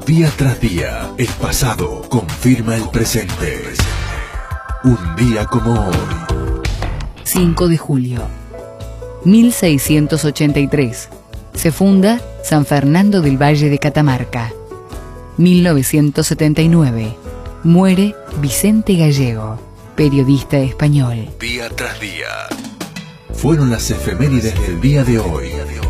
Día tras día, el pasado confirma el presente. Un día como hoy. 5 de julio, 1683. Se funda San Fernando del Valle de Catamarca. 1979. Muere Vicente Gallego, periodista español. Día tras día. Fueron las efemérides del día de hoy.